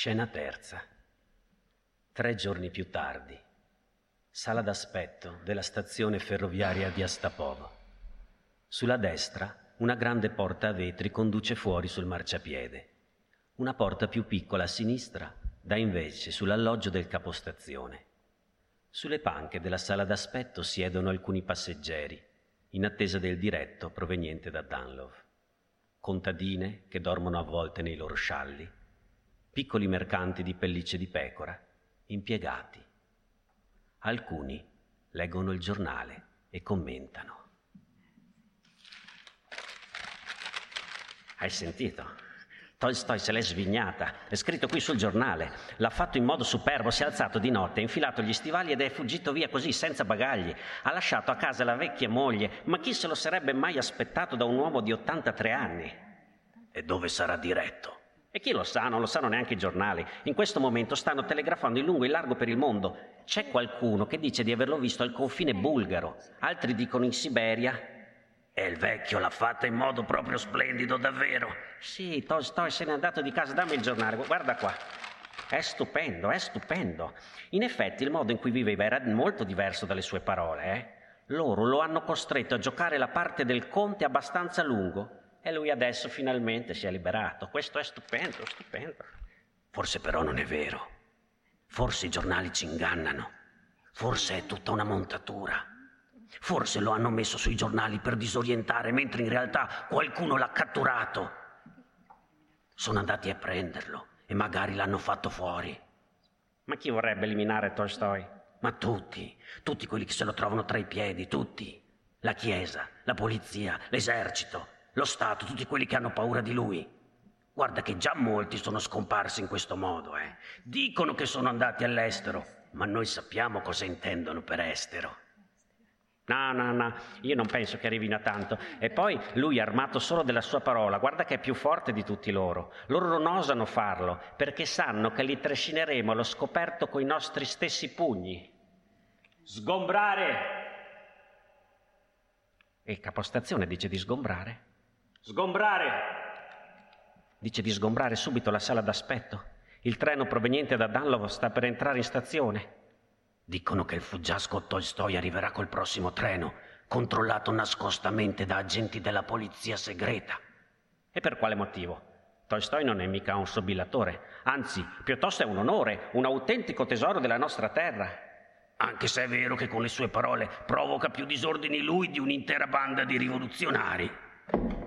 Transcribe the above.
Scena terza. 3 giorni più tardi. Sala d'aspetto della stazione ferroviaria di Astapovo. Sulla destra una grande porta a vetri conduce fuori sul marciapiede. Una porta più piccola a sinistra dà invece sull'alloggio del capostazione. Sulle panche della sala d'aspetto siedono alcuni passeggeri, in attesa del diretto proveniente da Danlov. Contadine che dormono avvolte nei loro scialli, piccoli mercanti di pellicce di pecora, impiegati. Alcuni leggono il giornale e commentano. Hai sentito? Tolstoi se l'è svignata, è scritto qui sul giornale, l'ha fatto in modo superbo, si è alzato di notte, ha infilato gli stivali ed è fuggito via così, senza bagagli, ha lasciato a casa la vecchia moglie, ma chi se lo sarebbe mai aspettato da un uomo di 83 anni? E dove sarà diretto? E chi lo sa, non lo sanno neanche i giornali, in questo momento stanno telegrafando in lungo e in largo per il mondo, c'è qualcuno che dice di averlo visto al confine bulgaro, altri dicono in Siberia. E il vecchio l'ha fatta in modo proprio splendido, davvero. Sì, Tolstoi se n'è andato di casa, dammi il giornale, guarda qua. È stupendo, è stupendo. In effetti il modo in cui viveva era molto diverso dalle sue parole, Loro lo hanno costretto a giocare la parte del conte abbastanza a lungo e lui adesso finalmente si è liberato. Questo è stupendo, stupendo. Forse però non è vero. Forse i giornali ci ingannano. Forse è tutta una montatura. Forse lo hanno messo sui giornali per disorientare, mentre in realtà qualcuno l'ha catturato. Sono andati a prenderlo e magari l'hanno fatto fuori. Ma chi vorrebbe eliminare Tolstoi? Ma tutti quelli che se lo trovano tra i piedi, tutti. La Chiesa, la polizia, l'esercito, lo Stato, tutti quelli che hanno paura di lui. Guarda che già molti sono scomparsi in questo modo, Dicono che sono andati all'estero, ma noi sappiamo cosa intendono per estero. No, io non penso che arrivino a tanto. E poi lui è armato solo della sua parola, guarda che è più forte di tutti loro. Loro non osano farlo, perché sanno che li trascineremo allo scoperto coi nostri stessi pugni. Sgombrare! E il capostazione dice di sgombrare? Sgombrare! Dice di sgombrare subito la sala d'aspetto. Il treno proveniente da Danlov sta per entrare in stazione. Dicono che il fuggiasco Tolstoi arriverà col prossimo treno, controllato nascostamente da agenti della polizia segreta. E per quale motivo? Tolstoi non è mica un sobillatore, anzi, piuttosto è un onore, un autentico tesoro della nostra terra. Anche se è vero che con le sue parole provoca più disordini lui di un'intera banda di rivoluzionari.